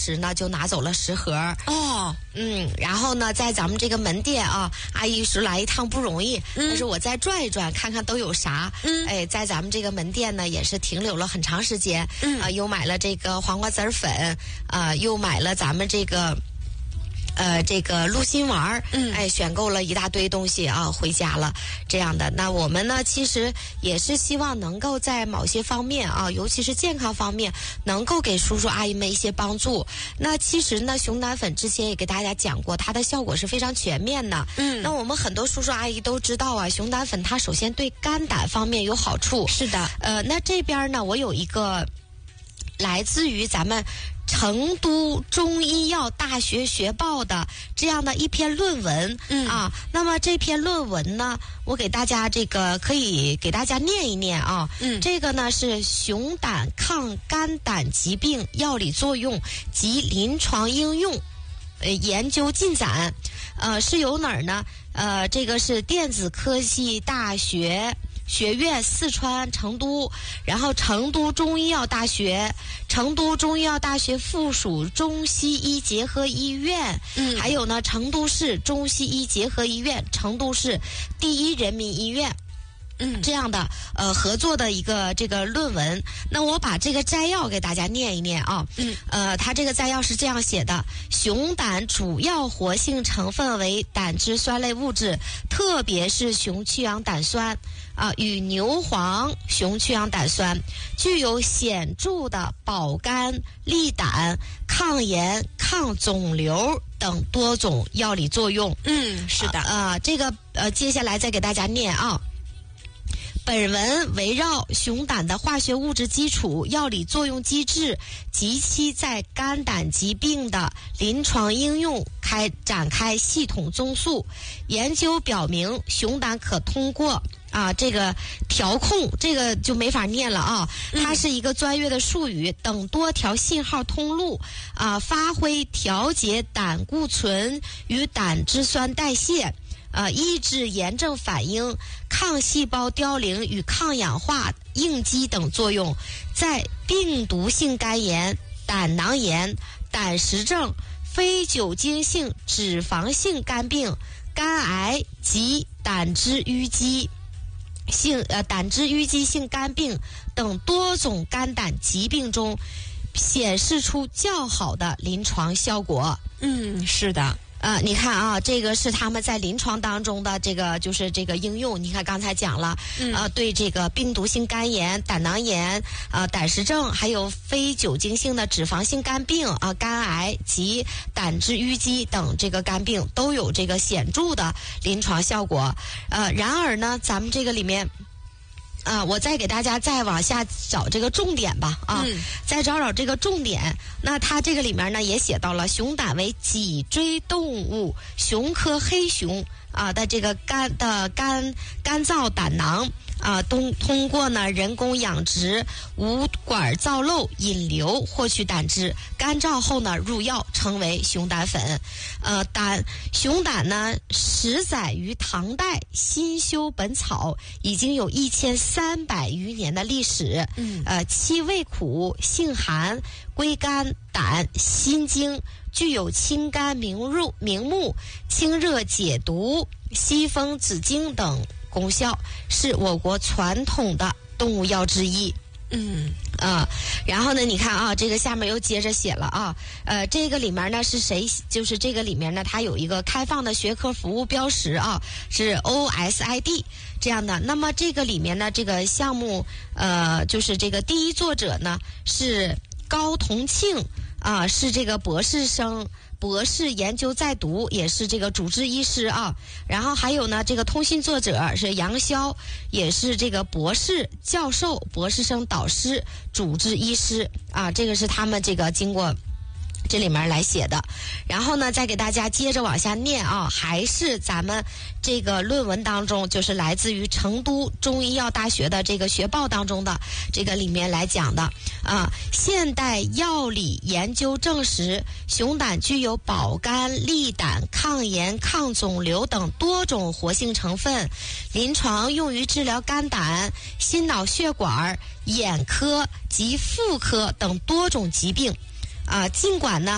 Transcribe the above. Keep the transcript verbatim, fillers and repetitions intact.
时呢就拿走了十盒哦， 嗯，然后呢，在咱们这个门店啊，阿姨说来一趟不容易，嗯、但是我再转一转，看看都有啥。嗯，哎，在咱们这个门店呢，也是停留了很长时间。嗯，啊、呃，又买了这个黄瓜籽粉，啊、呃，又买了咱们这个。呃，这个鹿心丸儿，嗯，哎，选购了一大堆东西啊，回家了，这样的。那我们呢，其实也是希望能够在某些方面啊，尤其是健康方面，能够给叔叔阿姨们一些帮助。那其实呢，熊胆粉之前也给大家讲过，它的效果是非常全面的。嗯，那我们很多叔叔阿姨都知道啊，熊胆粉它首先对肝胆方面有好处。 是的， 呃，那这边呢，我有一个来自于咱们成都中医药大学学报的这样的一篇论文，嗯啊，那么这篇论文呢，我给大家这个可以给大家念一念啊，嗯，这个呢是熊胆抗肝胆疾病药理作用及临床应用，呃，研究进展，呃，是由哪儿呢？呃，这个是电子科技大学。学院四川成都，然后成都中医药大学、成都中医药大学附属中西医结合医院，嗯，还有呢成都市中西医结合医院、成都市第一人民医院。嗯，这样的呃合作的一个这个论文，那我把这个摘要给大家念一念啊。嗯，呃，它这个摘要是这样写的：熊胆主要活性成分为胆汁酸类物质，特别是熊去氧胆酸啊，与牛黄熊去氧胆酸具有显著的保肝、利胆、抗炎、抗肿瘤等多种药理作用。 嗯，是的。 啊、呃，这个呃，接下来再给大家念啊。本文围绕熊胆的化学物质基础、药理作用机制及其在肝胆疾病的临床应用开展开系统综述。研究表明，熊胆可通过啊这个调控，这个就没法念了啊，它是一个专业的术语，等多条信号通路啊，发挥调节胆固醇与胆汁酸代谢。呃，抑制炎症反应、抗细胞凋零与抗氧化应激等作用，在病毒性肝炎、胆囊炎、胆石症、非酒精性脂肪性肝病、肝癌及胆汁淤积性呃胆汁淤积性肝病等多种肝胆疾病中，显示出较好的临床效果。 嗯，是的。 呃，你看啊，这个是他们在临床当中的这个就是这个应用。你看刚才讲了，嗯、呃，对这个病毒性肝炎、胆囊炎、呃胆石症，还有非酒精性的脂肪性肝病啊、呃、肝癌及胆汁淤积等这个肝病都有这个显著的临床效果。呃，然而呢，咱们这个里面。啊，我再给大家再往下找这个重点吧啊，嗯、再找找这个重点。那它这个里面呢也写到了，熊胆为脊椎动物熊科黑熊啊的这个肝的肝肝脏胆囊啊，通通过呢人工养殖无管造瘘引流获取胆汁，干燥后呢入药成为熊胆粉。呃，胆熊胆呢始载于唐代《新修本草》，已经有一千三百余年的历史。嗯，呃，其味苦，性寒，归肝胆心经，具有清肝明入明目、清热解毒、息风止痉等功效，是我国传统的动物药之一。嗯啊，然后呢，你看啊，这个下面又接着写了啊，呃，这个里面呢是谁？就是这个里面呢，它有一个开放的学科服务标识啊，是 O S I D 这样的。那么这个里面呢，这个项目呃，就是这个第一作者呢是高同庆啊，是这个博士生。博士研究在读，也是这个主治医师啊。然后还有呢，这个通信作者是杨潇，也是这个博士教授、博士生导师、主治医师啊。这个是他们这个经过这里面来写的。然后呢，再给大家接着往下念啊，还是咱们这个论文当中，就是来自于成都中医药大学的这个学报当中的这个里面来讲的啊。现代药理研究证实，熊胆具有保肝、利胆、抗炎、抗肿瘤等多种活性成分，临床用于治疗肝胆、心脑血管、眼科及妇科等多种疾病。啊，尽管呢